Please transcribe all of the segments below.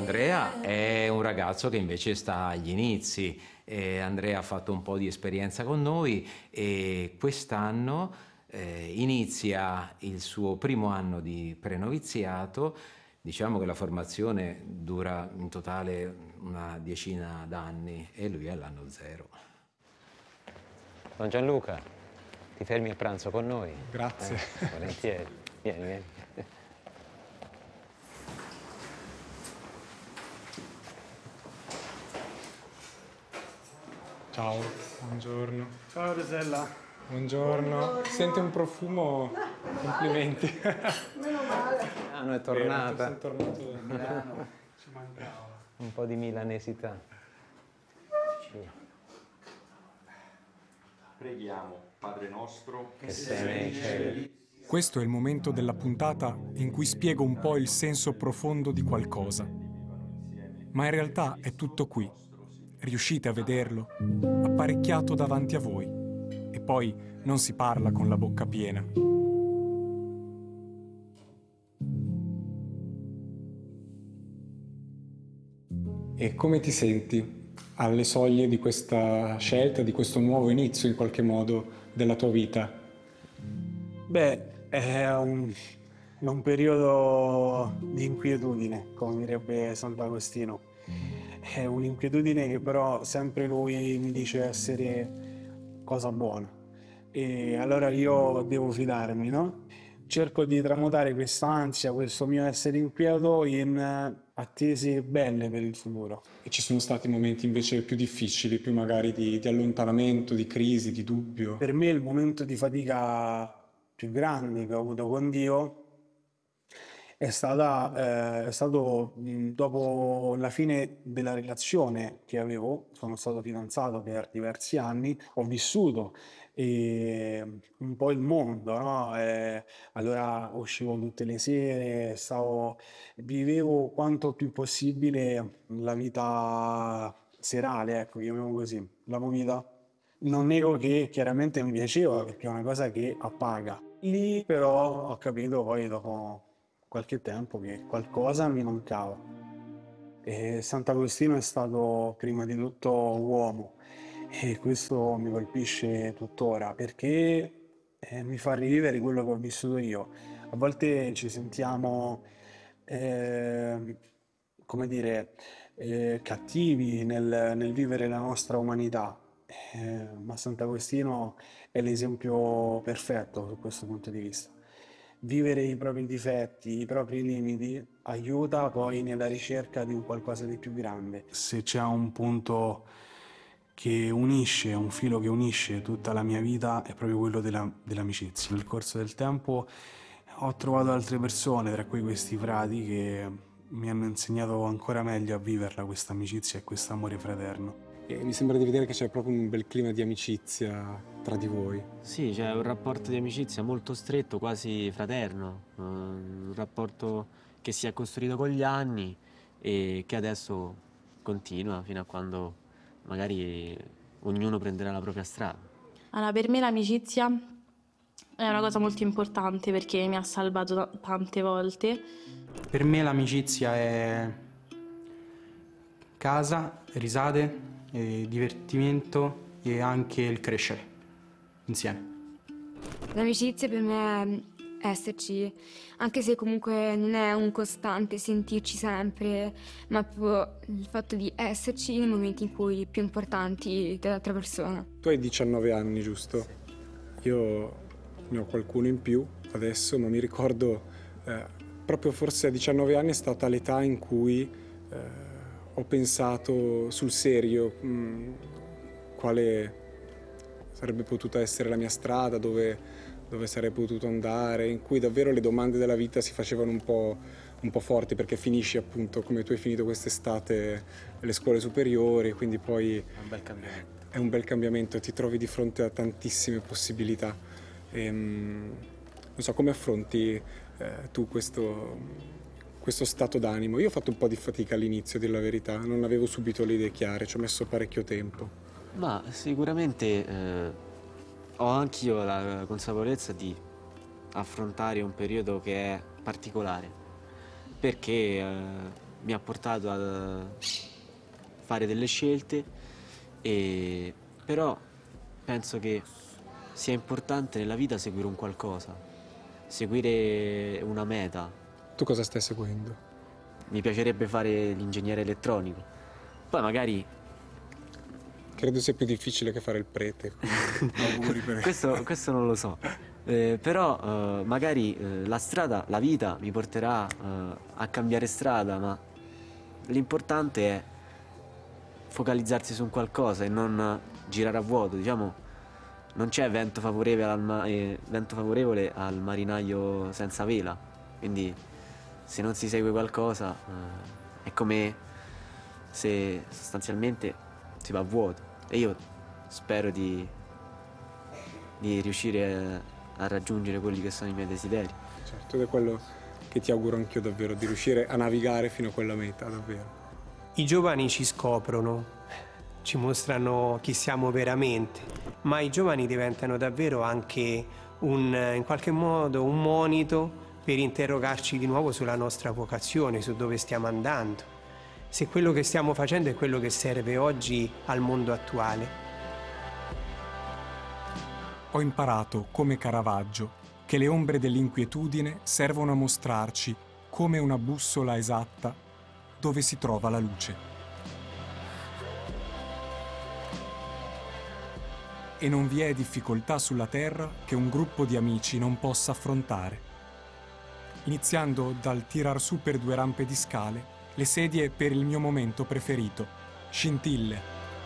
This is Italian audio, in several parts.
Andrea è un ragazzo che invece sta agli inizi. Andrea ha fatto un po' di esperienza con noi e quest'anno inizia il suo primo anno di prenoviziato. Diciamo che la formazione dura in totale una decina d'anni e lui è all'anno zero. Don Gianluca, ti fermi a pranzo con noi? Grazie. Volentieri. Vieni, vieni. Ciao, buongiorno. Ciao Rosella. Buongiorno. Sente un profumo? Complimenti. Meno male. Milano è tornata. Sono tornato da Milano. Ci mancava. Un po' di milanesità. Preghiamo, Padre nostro, Che sei nei cieli. Questo è il momento della puntata in cui spiego un po' il senso profondo di qualcosa. Ma in realtà è tutto qui. Riuscite a vederlo? Apparecchiato davanti a voi. E poi non si parla con la bocca piena. E come ti senti alle soglie di questa scelta, di questo nuovo inizio in qualche modo della tua vita? Beh, è un periodo di inquietudine, come direbbe Sant'Agostino. È un'inquietudine che però sempre lui mi dice essere cosa buona. E allora io devo fidarmi, no? Cerco di tramutare questa ansia, questo mio essere inquieto in attese belle per il futuro. E ci sono stati momenti invece più difficili, più magari di allontanamento, di crisi, di dubbio? Per me il momento di fatica più grande che ho avuto con Dio è stato dopo la fine della relazione che avevo. Sono stato fidanzato per diversi anni, ho vissuto un po' il mondo, no? Allora uscivo tutte le sere, vivevo quanto più possibile la vita serale, ecco, chiamiamo così, la movida. Non nego che chiaramente mi piaceva perché è una cosa che appaga. Lì però ho capito poi dopo qualche tempo che qualcosa mi mancava. E Sant'Agostino è stato prima di tutto uomo e questo mi colpisce tuttora perché mi fa rivivere quello che ho vissuto io. A volte ci sentiamo, come dire, cattivi nel vivere la nostra umanità, ma Sant'Agostino è l'esempio perfetto su questo punto di vista. Vivere i propri difetti, i propri limiti, aiuta poi nella ricerca di un qualcosa di più grande. Se c'è un punto che unisce, un filo che unisce tutta la mia vita, è proprio quello dell'amicizia. Nel corso del tempo ho trovato altre persone, tra cui questi frati, che mi hanno insegnato ancora meglio a viverla questa amicizia e questo amore fraterno. E mi sembra di vedere che c'è proprio un bel clima di amicizia tra di voi. Sì, c'è un rapporto di amicizia molto stretto, quasi fraterno, un rapporto che si è costruito con gli anni e che adesso continua fino a quando magari ognuno prenderà la propria strada. Allora, per me l'amicizia è una cosa molto importante perché mi ha salvato tante volte. Per me l'amicizia è casa, risate, divertimento e anche il crescere insieme. L'amicizia per me è esserci, anche se comunque non è un costante sentirci sempre, ma proprio il fatto di esserci nei momenti in cui più importanti dell'altra persona. Tu hai 19 anni, giusto? Io ne ho qualcuno in più adesso, ma mi ricordo proprio forse a 19 anni è stata l'età in cui ho pensato sul serio quale sarebbe potuta essere la mia strada, dove sarei potuto andare, in cui davvero le domande della vita si facevano un po' forti, perché finisci appunto come tu hai finito quest'estate le scuole superiori, quindi poi è un bel cambiamento, ti trovi di fronte a tantissime possibilità. Non so, come affronti tu questo stato d'animo? Io ho fatto un po' di fatica all'inizio, a dire la verità, non avevo subito le idee chiare, ci ho messo parecchio tempo. Ma sicuramente ho anch'io la consapevolezza di affrontare un periodo che è particolare, perché mi ha portato a fare delle scelte, però penso che sia importante nella vita seguire un qualcosa, seguire una meta. Tu cosa stai seguendo? Mi piacerebbe fare l'ingegnere elettronico, poi magari... Credo sia più difficile che fare il prete. Auguri per questo non lo so. Però magari la vita mi porterà a cambiare strada, ma l'importante è focalizzarsi su un qualcosa e non girare a vuoto. Diciamo, non c'è vento favorevole al marinaio senza vela, quindi se non si segue qualcosa è come se sostanzialmente si va a vuoto. E io spero di riuscire a raggiungere quelli che sono i miei desideri. Certo, ed è quello che ti auguro anch'io davvero, di riuscire a navigare fino a quella meta, davvero. I giovani ci scoprono, ci mostrano chi siamo veramente, ma i giovani diventano davvero anche in qualche modo un monito per interrogarci di nuovo sulla nostra vocazione, su dove stiamo andando, se quello che stiamo facendo è quello che serve oggi al mondo attuale. Ho imparato, come Caravaggio, che le ombre dell'inquietudine servono a mostrarci, come una bussola esatta, dove si trova la luce. E non vi è difficoltà sulla terra che un gruppo di amici non possa affrontare. Iniziando dal tirar su per 2 rampe di scale le sedie per il mio momento preferito, scintille.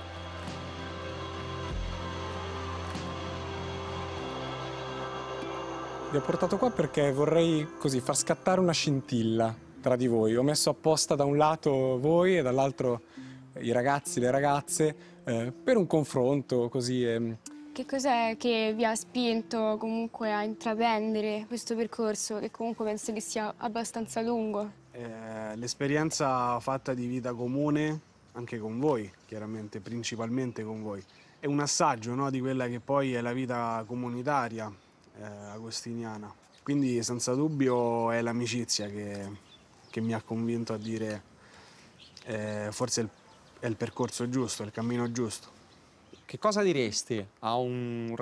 Vi ho portato qua perché vorrei così far scattare una scintilla tra di voi. Ho messo apposta da un lato voi e dall'altro i ragazzi, le ragazze, per un confronto così. Che cos'è che vi ha spinto comunque a intraprendere questo percorso, che comunque penso che sia abbastanza lungo? L'esperienza fatta di vita comune, anche con voi, chiaramente, principalmente con voi. È un assaggio, no, di quella che poi è la vita comunitaria agostiniana. Quindi senza dubbio è l'amicizia che mi ha convinto a dire forse è il percorso giusto, è il cammino giusto. Che cosa diresti a un